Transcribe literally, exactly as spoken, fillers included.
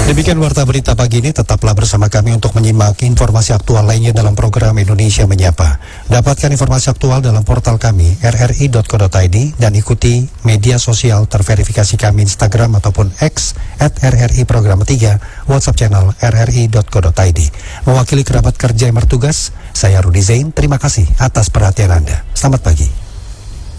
Demikian warta berita pagi ini, tetaplah bersama kami untuk menyimak informasi aktual lainnya dalam program Indonesia Menyapa. Dapatkan informasi aktual dalam portal kami r r i dot co dot i d dan ikuti media sosial terverifikasi kami Instagram ataupun X at r r i program tiga, WhatsApp channel r r i dot co dot i d. Mewakili kerabat kerja yang bertugas, saya Rudi Zain, terima kasih atas perhatian Anda. Selamat pagi.